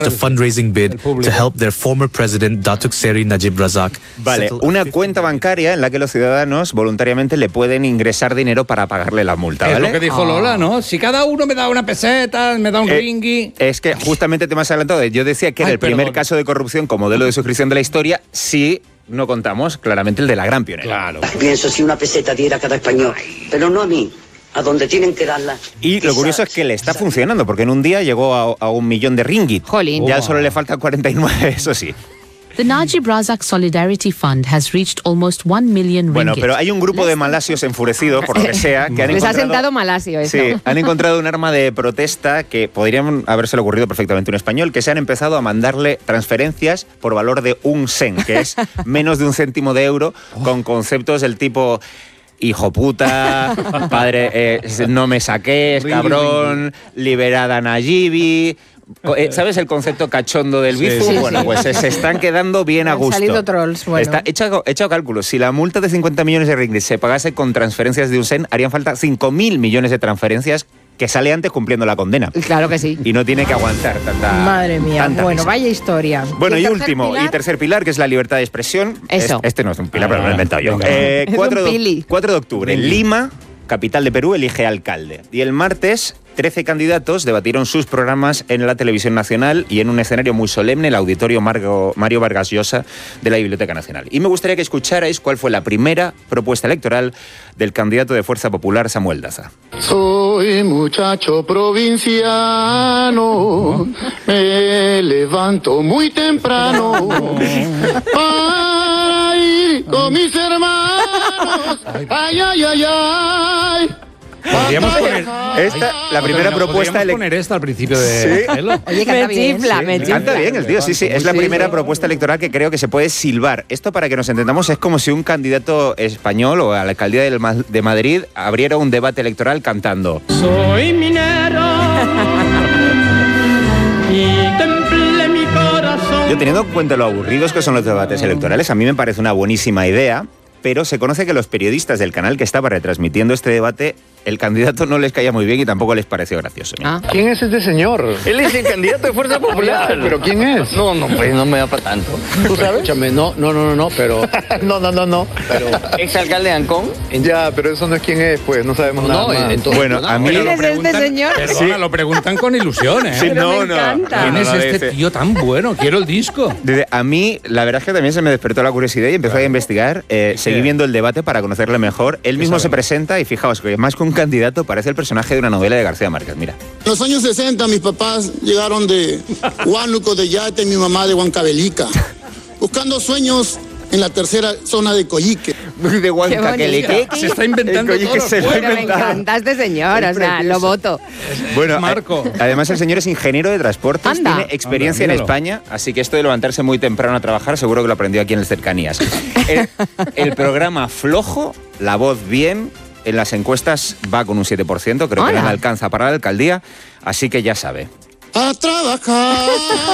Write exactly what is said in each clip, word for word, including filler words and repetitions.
a fundraising bid to help their former president, Datuk Seri Najib Razak. Vale, una cuenta bancaria en la que los ciudadanos voluntariamente le pueden ingresar dinero para pagarle la multa, ¿vale? Es lo que dijo Lola, ¿no? Si cada uno me da una peseta, me da un eh, ringui... Es que justamente te me has adelantado. Yo decía que era Ay, el primer perdón. caso de corrupción con modelo de suscripción de la historia, si no contamos claramente el de la gran pionera. Claro. Pienso si una peseta diera a cada español, pero no a mí, a donde tienen que darla. Y lo curioso es que le está funcionando, porque en un día llegó a, a un millón de ringgit. Jolín. Ya Wow. solo le faltan cuarenta y nueve, eso sí. The Najib Razak Solidarity Fund has reached almost one million ringgit. Bueno, pero hay un grupo de malasios enfurecidos, por lo que sea, que han Les ha encontrado... sentado malasio eso. Sí, han encontrado un arma de protesta que podrían habérselo ocurrido perfectamente a un español, que se han empezado a mandarle transferencias por valor de un sen, que es menos de un céntimo de euro, con conceptos del tipo... hijo puta, padre, eh, no me saques, cabrón, liberada a Nayibi... Eh, ¿Sabes el concepto cachondo del bizu? Sí, sí, bueno, sí. pues se están quedando bien a Han gusto. salido trolls, bueno. Está hecho, hecho cálculos. Si la multa de cincuenta millones de ringgit se pagase con transferencias de un sen, harían falta cinco mil millones de transferencias, que sale antes cumpliendo la condena. Claro que sí. Y no tiene que aguantar tanta Madre mía, tanta bueno, risa. vaya historia. Bueno, y, el tercer último, pilar? y tercer pilar, que es la libertad de expresión. Eso. Es- Este no es un pilar, Ah, pero lo he inventado yo. venga. Eh, Es un cuatro, de, pili. cuatro de octubre, en Lima, capital de Perú, elige alcalde. Y el martes, trece candidatos debatieron sus programas en la televisión nacional y en un escenario muy solemne, el auditorio Margo- Mario Vargas Llosa de la Biblioteca Nacional. Y me gustaría que escucharais cuál fue la primera propuesta electoral del candidato de Fuerza Popular, Samuel Daza. Soy muchacho provinciano, me levanto muy temprano para ir con mis hermanos. Ay, ay, ay, ay. Podríamos poner... Esta, la primera Podríamos propuesta ele- poner esta al principio de... Sí. Hello. Oye, Me canta bien. chifla, Sí. me chifla. Canta bien el tío, sí, sí. Es la Sí, primera sí. propuesta electoral que creo que se puede silbar. Esto, para que nos entendamos, es como si un candidato español o a la alcaldía del Ma- de Madrid abriera un debate electoral cantando. Soy minero y templé mi corazón. Yo, teniendo en cuenta lo aburridos que son los debates electorales, a mí me parece una buenísima idea, pero se conoce que los periodistas del canal que estaba retransmitiendo este debate, el candidato no les caía muy bien y tampoco les pareció gracioso. Ah. ¿Quién es este señor? Él es el candidato de Fuerza Popular. ¿Pero quién es? No, no, pues no me da para tanto. ¿Tú sabes? Escúchame, no, no, no, no, no, pero, No, no, no, no. pero exalcalde de Ancón. Ya, pero eso no es quién es, pues, no sabemos nada No, más. entonces, Bueno, a mí- Pero lo ¿Quién es este preguntan- señor? Perdona, lo preguntan con ilusión, ¿eh? Sí, Pero no, me no. encanta. ¿Quién No, es no, este dice- tío tan bueno? Quiero el disco. Dice, a mí, la verdad es que también se me despertó la curiosidad y empecé a investigar. Eh, seguí ¿Qué? viendo el debate para conocerle mejor. Él mismo se sabemos? presenta y fijaos que más que un candidato parece el personaje de una novela de García Márquez. Mira. En los años sesenta mis papás llegaron de Huánuco de Yate y mi mamá de Huancavelica, buscando sueños en la tercera zona de Coyique. De Huanca, que le bonito. Se está inventando El Coyique todo. se lo ha Pero me inventado. encanta este señor, Es o sea, precioso. lo voto. Bueno, Marco. a- además el señor es ingeniero de transportes, Anda. tiene experiencia Anda, en míralo. España, así que esto de levantarse muy temprano a trabajar seguro que lo aprendió aquí en las cercanías. El, el programa flojo, la voz bien, en las encuestas va con un siete por ciento, creo que Hola. no le alcanza para la alcaldía, así que ya sabe. A trabajar.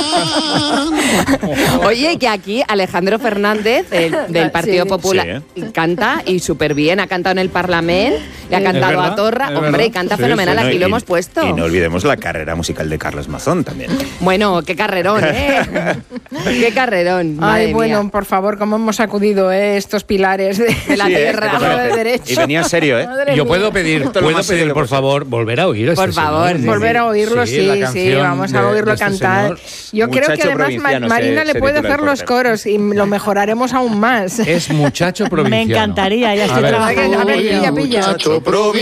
Oye, que aquí Alejandro Fernández, del, del Partido Sí. Popular, canta y súper bien. Ha cantado en el Parlamento, le ha Es cantado verdad, a Torra. es Hombre, verdad. y canta Sí, fenomenal. Bueno, Aquí y- lo hemos puesto. Y no olvidemos la carrera musical de Carlos Mazón también. Bueno, qué carrerón, ¿eh? Qué carrerón. Ay, madre bueno, mía. por favor, cómo hemos sacudido eh, estos pilares de, De la Sí, ¿eh? tierra. ¿Qué te parece? de derecho. Y venía en serio, ¿eh? Madre Yo mía. puedo pedir, Esto es lo puedo más serio pedir que por puede ser. favor, volver a oír a este Por favor, señor. sí, Volver a oírlo, sí, la sí, canción vamos a de- oírlo de este cantar. señor. Yo creo que Muchacho además Ma- provinciano Marina se- le se puede titula el hacer los póster. coros y lo mejoraremos aún más. Es muchacho provinciano. Me encantaría, ya A estoy ver. trabajando. A ver, en ello. pilla, pilla. Muchacho provinciano.